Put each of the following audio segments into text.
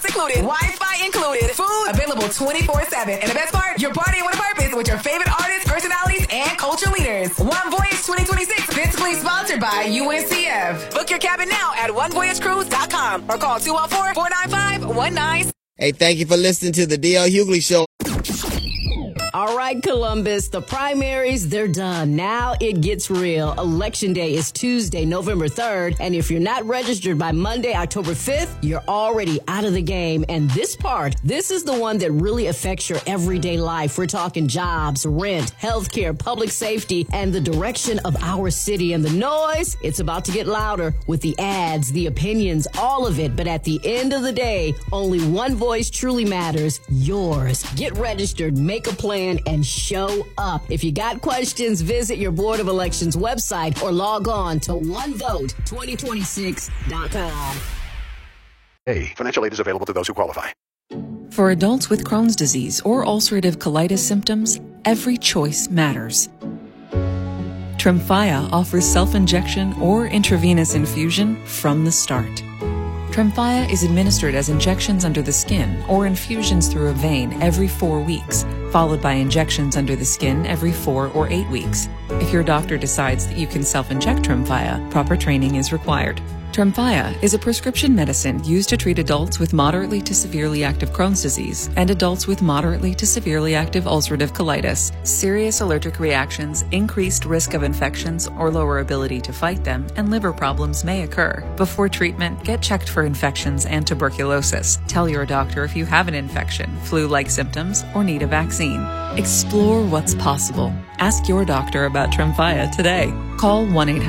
Included, Wi-Fi included, food available 24/7, and the best part, you're partying with a purpose with your favorite artists, personalities, and culture leaders. One Voyage 2026, physically sponsored by UNCF. Book your cabin now at onevoyagecruise.com or call 214-495-19. Hey, thank you for listening to the D.L. Hughley Show. All right, Columbus, the primaries, they're done. Now it gets real. Election Day is Tuesday, November 3rd. And if you're not registered by Monday, October 5th, you're already out of the game. And this is the one that really affects your everyday life. We're talking jobs, rent, healthcare, public safety, and the direction of our city. And the noise, it's about to get louder with the ads, the opinions, all of it. But at the end of the day, only one voice truly matters, yours. Get registered, make a plan, and show up. If you got questions, visit your Board of Elections website or log on to onevote2026.com. Hey, financial aid is available to those who qualify. For adults with Crohn's disease or ulcerative colitis symptoms, every choice matters. Tremfya offers self-injection or intravenous infusion from the start. Tremfya is administered as injections under the skin or infusions through a vein every 4 weeks, followed by injections under the skin every 4 or 8 weeks. If your doctor decides that you can self-inject Tremfya, proper training is required. Tremfya is a prescription medicine used to treat adults with moderately to severely active Crohn's disease and adults with moderately to severely active ulcerative colitis. Serious allergic reactions, increased risk of infections or lower ability to fight them, and liver problems may occur. Before treatment, get checked for infections and tuberculosis. Tell your doctor if you have an infection, flu-like symptoms, or need a vaccine. Explore what's possible. Ask your doctor about Tremfya today. Call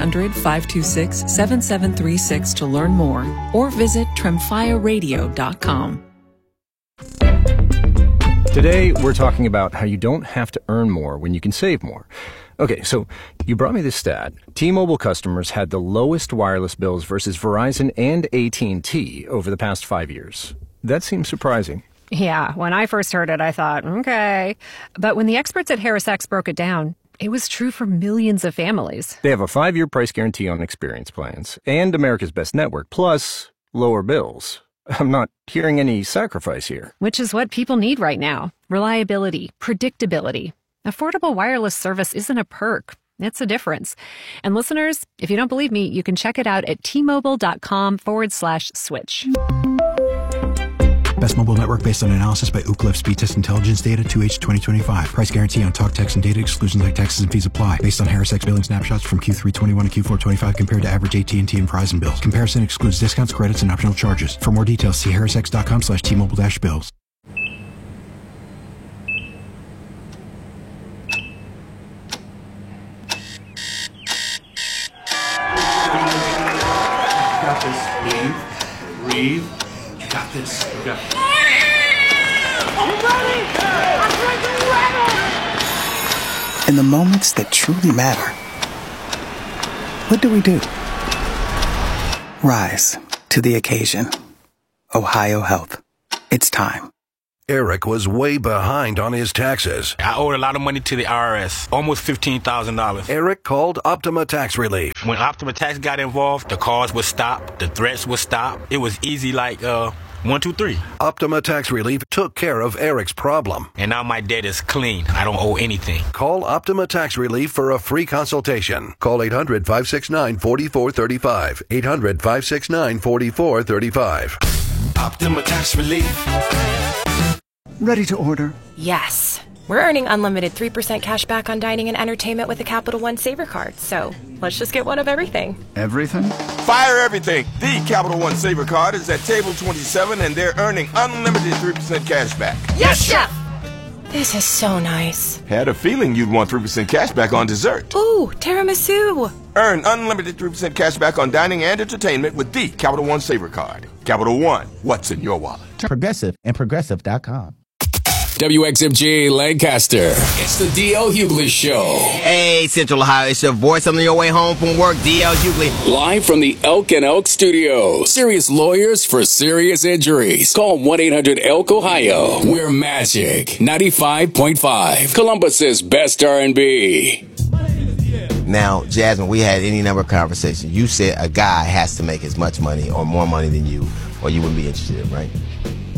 1-800-526-7736 to learn more or visit tremfyaradio.com. Today, we're talking about how you don't have to earn more when you can save more. Okay, so you brought me this stat. T-Mobile customers had the lowest wireless bills versus Verizon and AT&T over the past 5 years. That seems surprising. Yeah, when I first heard it, I thought, okay. But when the experts at HarrisX broke it down, it was true for millions of families. They have a 5-year price guarantee on experience plans and America's Best Network, plus lower bills. I'm not hearing any sacrifice here. Which is what people need right now. Reliability, predictability. Affordable wireless service isn't a perk. It's a difference. And listeners, if you don't believe me, you can check it out at tmobile.com/switch. Best mobile network based on analysis by Ookla Speed Test Intelligence data 2H 2025. Price guarantee on talk, text, and data. Exclusions like taxes and fees apply. Based on HarrisX billing snapshots from Q3 21 to Q4 25 compared to average AT&T and Verizon bills. Comparison excludes discounts, credits, and optional charges. For more details, see harrisx.com/T-Mobile-bills. Got this. Breathe. You got this. You got this. In the moments that truly matter, what do? Rise to the occasion. Ohio Health. It's time. Eric was way behind on his taxes. I owed a lot of money to the IRS, almost $15,000. Eric called Optima Tax Relief. When Optima Tax got involved, the calls would stop, the threats would stop. It was easy like 1, 2, 3. Optima Tax Relief took care of Eric's problem. And now my debt is clean. I don't owe anything. Call Optima Tax Relief for a free consultation. Call 800-569-4435. 800-569-4435. Optima Tax Relief. Ready to order? Yes. We're earning unlimited 3% cash back on dining and entertainment with the Capital One Saver Card. So let's just get one of everything. Everything? Fire everything. The Capital One Saver Card is at table 27 and they're earning unlimited 3% cash back. Yes, Chef! This is so nice. Had a feeling you'd want 3% cash back on dessert. Ooh, tiramisu. Earn unlimited 3% cash back on dining and entertainment with the Capital One Saver Card. Capital One, what's in your wallet? Progressive and Progressive.com. WXMG Lancaster. It's the D.L. Hughley Show. Hey, Central Ohio, it's your voice on your way home from work, D.L. Hughley. Live from the Elk and Elk Studios. Serious lawyers for serious injuries. Call 1-800-ELK-OHIO. We're Magic 95.5. Columbus's best R&B. Now, Jasmine, we had any number of conversations. You said a guy has to make as much money or more money than you, or you wouldn't be interested, right?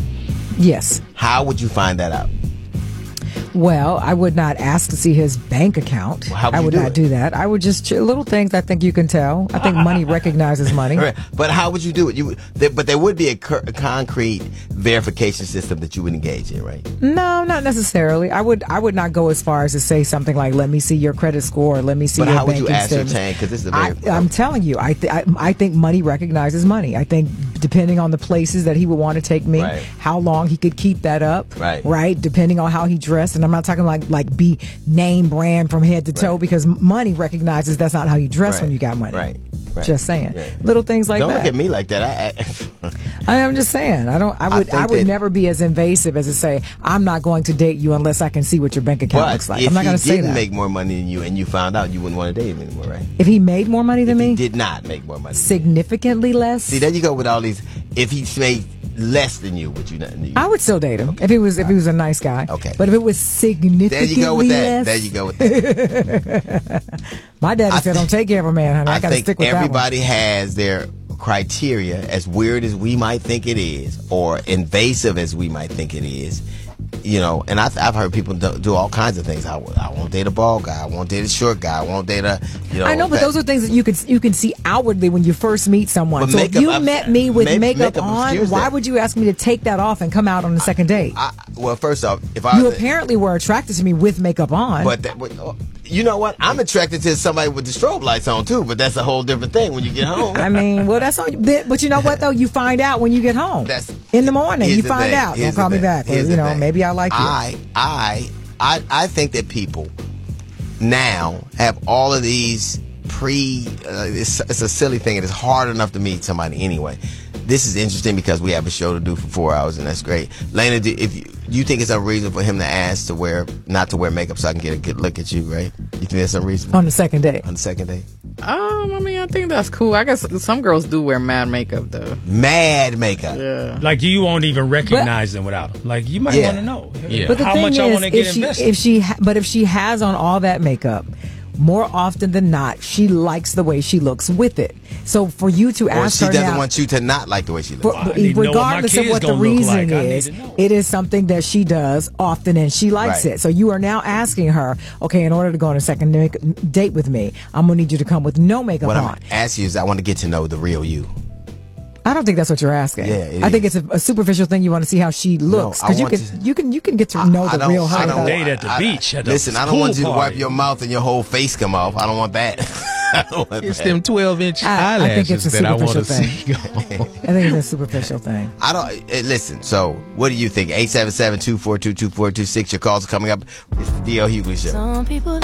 Yes. How would you find that out? Well, I would not ask to see his bank account. Well, how would I would you do not it? do that. I would just little things I think you can tell. I think money recognizes money. Right. But how would you do it? But there would be a concrete verification system that you would engage in, right? No, not necessarily. I would not go as far as to say something like, "Let me see your credit score," or "Let me see But your how would banking you statements." ascertain? Because this is a very. I'm telling you, I think money recognizes money. I think depending on the places that he would want to take me, Right. how long he could keep that up, Right. Depending on how he dressed, and I'm not talking like be name brand from head to toe, because money recognizes that's not how you dress when you got money. Right. Just saying, little things like Don't that. look at me like that. I'm just saying. I would never be as invasive as to say I'm not going to date you unless I can see what your bank account looks like. I'm not going to say that. If he didn't make more money than you and you found out, you wouldn't want to date him anymore, right? If he made more money than me, he did not make more money. Significantly less. See, there you go with all these. If he made less than you, would you not? I would still date him if he was a nice guy. Okay. But if it was significantly There you go with that. less, There you go with that. My daddy said, "Don't take care of a man, honey. I got to think stick with everybody that one." has their criteria, as weird as we might think it is, or invasive as we might think it is. You know, and I've heard people do all kinds of things. I won't date a bald guy. I won't date a short guy. I won't date a, I know, but those are things that you can see outwardly when you first meet someone. But so if you met me with makeup on, obscures why that. would you ask me to take that off and come out on the second date? Well, first off, you apparently were attracted to me with makeup on. But you know what? I'm attracted to somebody with the strobe lights on too. But that's a whole different thing when you get home. I mean, well, that's all. But you know what though? You find out when you get home. That's in the morning. You find out. Don't call me back. Or, you know, maybe I like you. I think that people now have all of these it's a silly thing. It is hard enough to meet somebody anyway. This is interesting because we have a show to do for 4 hours, and that's great. Lena, do you think it's unreasonable for him to ask not to wear makeup so I can get a good look at you, right? You think that's unreasonable? On the second date. On the second date. I mean, I think that's cool. I guess some girls do wear mad makeup though. Mad makeup. Yeah. Like you won't even recognize them without them. Like you might want to know But the how thing much is, I want to get invested. if she has on all that makeup, more often than not, she likes the way she looks with it. So for you to ask her or she doesn't now, want you to not like the way she looks. regardless of what the reason is, it is something that she does often and she likes it. So you are now asking her, okay, in order to go on a second date with me, I'm going to need you to come with no makeup What on. I'm going to ask you is I want to get to know the real you. I don't think that's what you're asking. Yeah, I think it's a superficial thing. You want to see how she looks because you can get to know the real her. I don't date at the beach. Listen, I don't want you to wipe your mouth and your whole face come off. I don't want that. It's them 12-inch I think it's eyelashes a that I want superficial to thing. see. I think it's a superficial thing. I don't listen. So, what do you think? 877-242-2426. Your calls are coming up. It's the D.L. Hughley Show. Some people